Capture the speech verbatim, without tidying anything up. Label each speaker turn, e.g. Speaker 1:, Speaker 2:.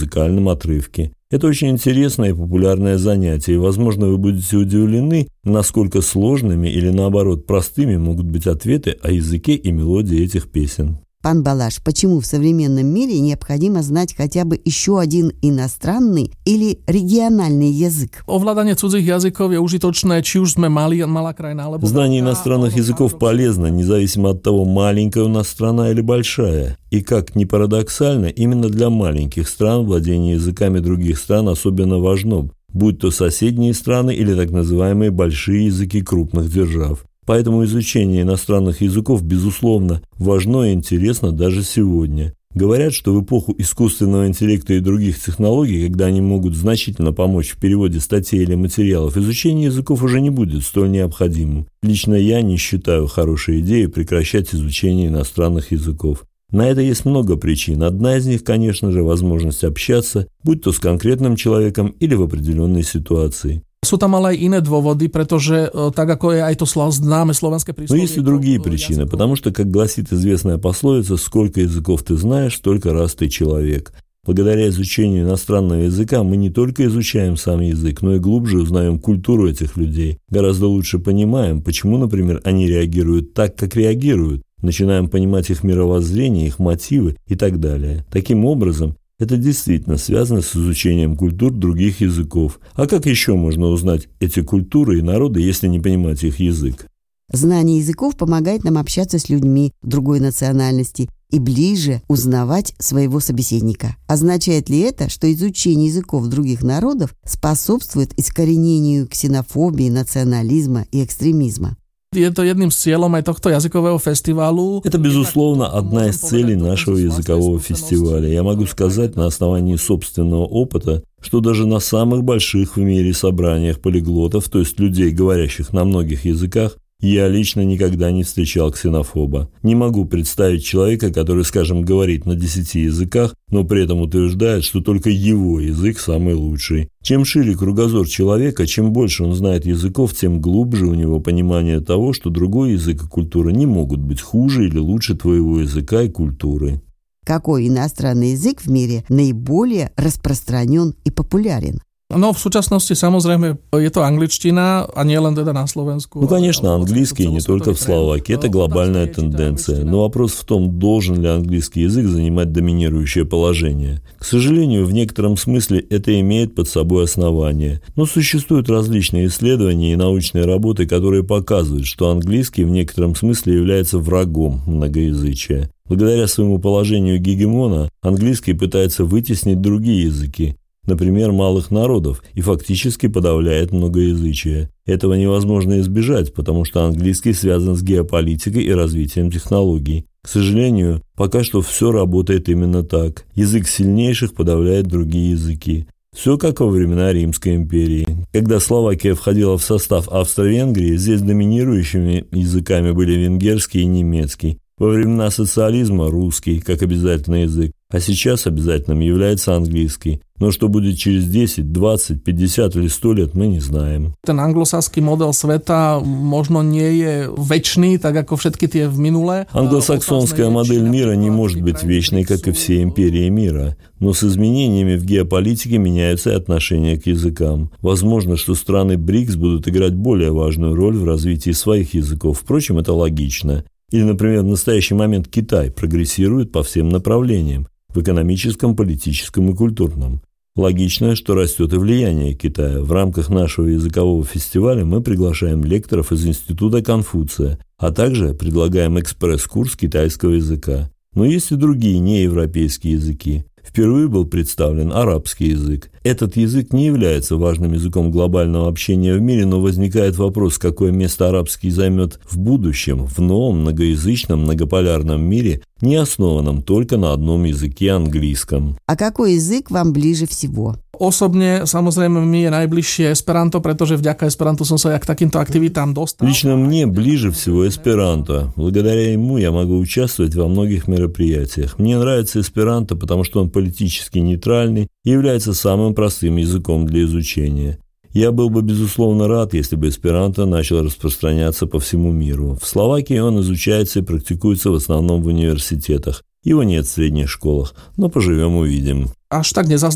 Speaker 1: музыкальном отрывке. Это очень интересное и популярное занятие, и, возможно, вы будете удивлены, насколько сложными или, наоборот, простыми могут быть ответы о языке и мелодии этих песен.
Speaker 2: Пан Балаш, почему в современном мире необходимо знать хотя бы еще один иностранный или региональный язык?
Speaker 3: Овládanie cudzích jazykov je užitočné, či už sme mali, malá krajina, alebo...
Speaker 1: Знание иностранных языков полезно, независимо от того, маленькая у нас страна или большая. И, как ни парадоксально, именно для маленьких стран владение языками других стран особенно важно, будь то соседние страны или так называемые большие языки крупных держав. Поэтому изучение иностранных языков, безусловно, важно и интересно даже сегодня. Говорят, что в эпоху искусственного интеллекта и других технологий, когда они могут значительно помочь в переводе статей или материалов, изучение языков уже не будет столь необходимым. Лично я не считаю хорошей идеей прекращать изучение иностранных языков. На это есть много причин. Одна из них, конечно же, возможность общаться, будь то с конкретным человеком или в определенной ситуации.
Speaker 3: Sú tam ale aj iné dôvody, pretože tak ako je aj to známe slovenské príslovie.
Speaker 1: Но есть и другие причины, потому что, как гласит известная пословица, сколько языков ты знаешь, столько раз ты человек. Благодаря изучению иностранного языка мы не только изучаем сам язык, но и глубже узнаем культуру этих людей. Гораздо лучше понимаем, почему, например, они реагируют так, как реагируют. Начинаем понимать их мировоззрение, их мотивы и так далее. Таким образом, это действительно связано с изучением культур других языков. А как еще можно узнать эти культуры и народы, если не понимать их язык?
Speaker 2: Знание языков помогает нам общаться с людьми другой национальности и ближе узнавать своего собеседника. Означает ли это, что изучение языков других народов способствует искоренению ксенофобии, национализма и экстремизма?
Speaker 3: Je to jedným z cieľom aj tohto jazykového festivalu.
Speaker 1: Это, безусловно, одна из целей нашего языкового фестиваля. Я могу сказать на основании собственного опыта, что даже на самых больших в мире собраниях полиглотов, то есть людей, говорящих на многих языках, я лично никогда не встречал ксенофоба. Не могу представить человека, который, скажем, говорит на десяти языках, но при этом утверждает, что только его язык самый лучший. Чем шире кругозор человека, чем больше он знает языков, тем глубже у него понимание того, что другой язык и культура не могут быть хуже или лучше твоего языка и культуры.
Speaker 2: Какой иностранный язык в мире наиболее распространен и популярен?
Speaker 3: No, v súčasnosti samozrejme je to angličtina a nie len teda на Slovensku.
Speaker 1: Ну, конечно, английский не только в Словакии, это глобальная тенденция. Но вопрос в том, должен ли английский язык занимать доминирующее положение. К сожалению, в некотором смысле это имеет под собой основание. Но существуют различные исследования и научные работы, которые показывают, что английский в некотором смысле является врагом многоязычия. Благодаря своему положению гегемона, английский пытается вытеснить другие языки, например, малых народов, и фактически подавляет многоязычие. Этого невозможно избежать, потому что английский связан с геополитикой и развитием технологий. К сожалению, пока что все работает именно так. Язык сильнейших подавляет другие языки. Все как во времена Римской империи. Когда Словакия входила в состав Австро-Венгрии, здесь доминирующими языками были венгерский и немецкий. Во времена социализма – русский, как обязательный язык, а сейчас обязательным является английский. Но что будет через десять, двадцать, пятьдесят или сто лет, мы не знаем.
Speaker 3: Ten anglosaský model sveta možno nie je večný, tak ako všetky tie v minulé.
Speaker 1: Англосаксонская модель мира не может быть вечной, как и все империи мира. Но с изменениями в геополитике меняются и отношения к языкам. Возможно, что страны БРИКС будут играть более важную роль в развитии своих языков. Впрочем, это логично. Или, например, в настоящий момент Китай прогрессирует по всем направлениям – в экономическом, политическом и культурном. Логично, что растет и влияние Китая. В рамках нашего языкового фестиваля мы приглашаем лекторов из Института Конфуция, а также предлагаем экспресс-курс китайского языка. Но есть и другие неевропейские языки. Впервые был представлен арабский язык. Этот язык не является важным языком глобального общения в мире, но возникает вопрос, какое место арабский займет в будущем, в новом многоязычном многополярном мире, не основанном только на одном языке английском.
Speaker 2: А какой язык вам ближе всего?
Speaker 3: Osobne, samozrejme, mi je najbližšie Esperanto, pretože vďaka Esperantu som sa k takýmto aktivitám dostal.
Speaker 1: Лично мне ближе всего эсперанто. Благодаря ему я могу участвовать во многих мероприятиях. Мне нравится эсперанто, потому что он политически нейтральный и является самым простым языком для изучения. Я был бы, безусловно, рад, если бы эсперанто начал распространяться по всему миру. В Словакии он изучается и практикуется в основном в университетах. Его нет в средних школах, но поживем-увидим.
Speaker 3: Až tak